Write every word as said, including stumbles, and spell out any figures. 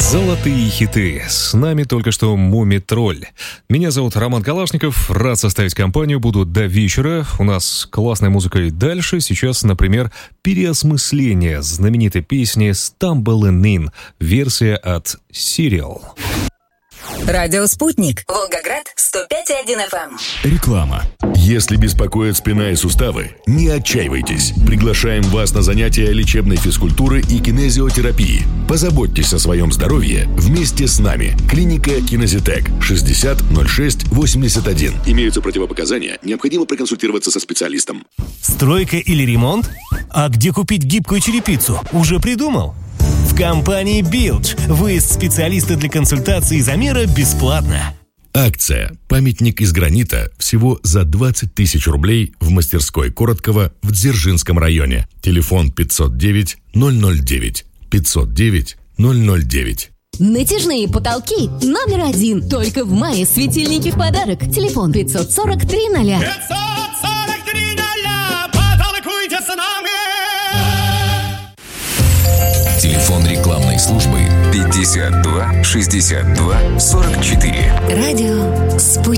Золотые хиты. С нами только что Мумий-тролль. Меня зовут Роман Калашников. Рад составить компанию. Буду до вечера. У нас классная музыка и дальше. Сейчас, например, переосмысление знаменитой песни «Stumbling In». Версия от Serial. Радио «Спутник». Волгоград, сто пять и один эф эм. Реклама. Если беспокоят спина и суставы, не отчаивайтесь. Приглашаем вас на занятия лечебной физкультуры и кинезиотерапии. Позаботьтесь о своем здоровье вместе с нами. Клиника Кинезитек. шестьдесят ноль шесть восемьдесят один. Имеются противопоказания. Необходимо проконсультироваться со специалистом. Стройка или ремонт? А где купить гибкую черепицу? Уже придумал? В компании Билдж. Выезд специалиста для консультации и замера бесплатно. Акция «Памятник из гранита» всего за двадцать тысяч рублей в мастерской Короткова в Дзержинском районе. Телефон пятьсот девять ноль ноль девять. пятьсот девять ноль ноль девять. Натяжные потолки номер один. Только в мае светильники в подарок. Телефон пятьсот сорок три ноля. пятьсот сорок три ноля. Потолкуйте с нами. Телефон рекламной службы пятьдесят два шестьдесят два сорок четыре. Радио «Спутник».